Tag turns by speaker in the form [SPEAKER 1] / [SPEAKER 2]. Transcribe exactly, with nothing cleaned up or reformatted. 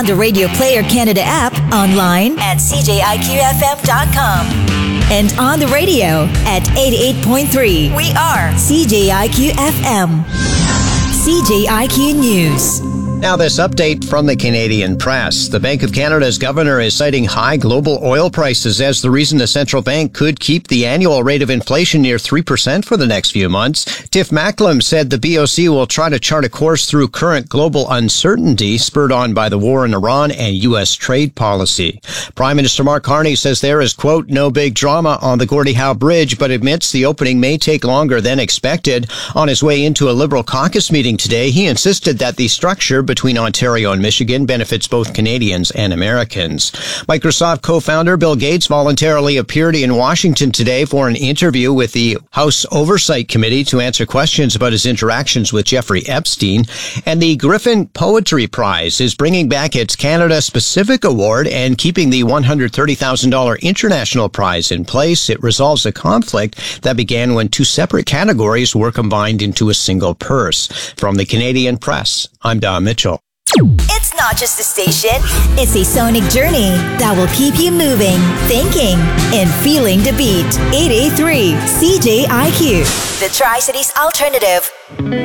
[SPEAKER 1] on the Radio Player Canada app, online at c j i q f m dot com, and on the radio at eighty-eight point three. We are C J I Q F M. C J I Q News.
[SPEAKER 2] Now this update from the Canadian press. The Bank of Canada's governor is citing high global oil prices as the reason the central bank could keep the annual rate of inflation near three percent for the next few months. Tiff Macklem said the B O C will try to chart a course through current global uncertainty spurred on by the war in Iran and U S trade policy. Prime Minister Mark Carney says there is, quote, no big drama on the Gordie Howe Bridge, but admits the opening may take longer than expected. On his way into a Liberal caucus meeting today, he insisted that the structure between Ontario and Michigan benefits both Canadians and Americans. Microsoft co-founder Bill Gates voluntarily appeared in Washington today for an interview with the House Oversight Committee to answer questions about his interactions with Jeffrey Epstein. And the Griffin Poetry Prize is bringing back its Canada-specific award and keeping the one hundred thirty thousand dollars international prize in place. It resolves a conflict that began when two separate categories were combined into a single purse. From the Canadian Press, I'm Don Mitchell.
[SPEAKER 1] It's not just a station, it's a sonic journey that will keep you moving, thinking, and feeling the beat. eight eighty-three C J I Q, the Tri-Cities Alternative.